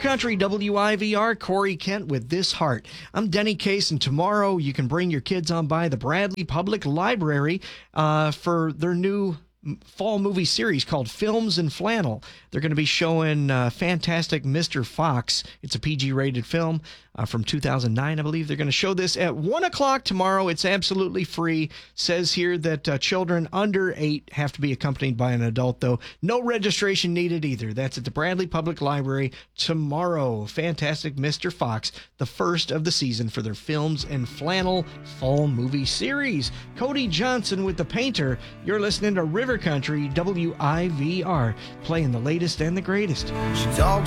Country, WIVR, Corey Kent with This Heart. I'm Denny Case, and tomorrow you can bring your kids on by the Bradley Public Library for their new fall movie series called Films in Flannel. They're going to be showing fantastic Mr. Fox. It's a PG-rated film from 2009, I believe. They're going to show this at 1 o'clock tomorrow. It's absolutely free. Says here that children under 8 have to be accompanied by an adult, though. No registration needed either. That's at the Bradley Public Library tomorrow. Fantastic Mr. Fox, the first of the season for their Films in Flannel fall movie series. Cody Johnson with The Painter. You're listening to River Country, WIVR, playing the latest and the greatest. She talks